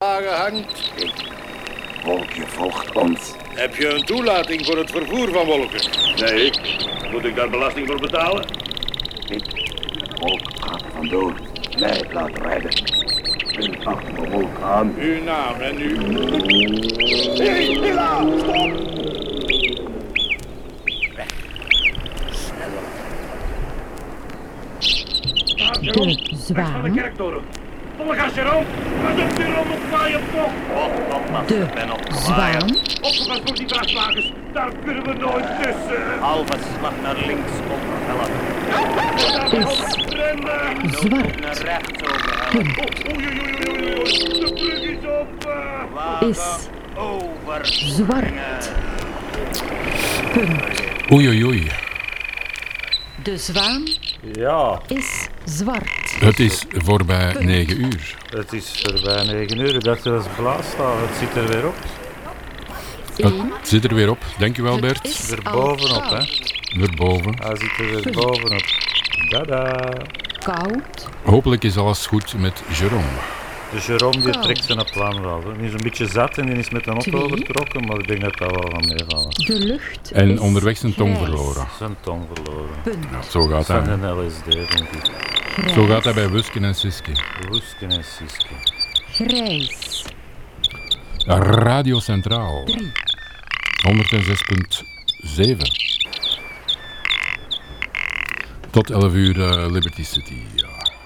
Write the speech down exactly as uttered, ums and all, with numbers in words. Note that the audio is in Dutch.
aangehangt. Wolkje volgt ons. Heb je een toelating voor het vervoer van wolken? Nee, moet ik daar belasting voor betalen? Ik, wolk gaat er vandoor. Mij laat rijden. Ik achter de wolk aan. Uw naam en u. Hé, hey, Hilla, stop! Weg. Sneller. Daar, Jerome. Weg van de kerktoren. Volle gas, Jerome. Ga op, Jerome, op waaien toch. Oh, wat mag De ben op zwaan Opgepast voor die vrachtwagens. Daar kunnen we nooit tussen. Halve slag naar links overhellen. is Remmen. zwart. Naar rechts overhellen. Punt. Oei, oei, oei, oei, oei. De brug is op. eh. Wagen Is over. zwart. Punt. Oei, oei, oei. De zwaan Ja, is zwart. Het is voorbij negen uur. het is voorbij negen uur. Ik dacht dat het blaasstaal. Het zit er weer op. één. Het zit er weer op. Dankjewel, Het Bert. is Er al bovenop, hè. koud. Erboven. Hij zit er weer bovenop. Dada. Koud. Hopelijk is alles goed met Jerome. De Jerome die Koud. trekt zijn plan wel. Hè. Die is een beetje zat en die is met een auto Twee. vertrokken, maar ik denk dat dat wel van meevallen. De lucht En is onderweg zijn tong grijs. verloren. Zijn tong verloren. Punt. Zo gaat Van hij. een L S D, denk ik. Grijs. Zo gaat hij bij Wusken en Siske. Roesken en Siske. Grijs. Radio Centraal. drie. honderdzes komma zeven. Tot elf uur uh, Liberty City.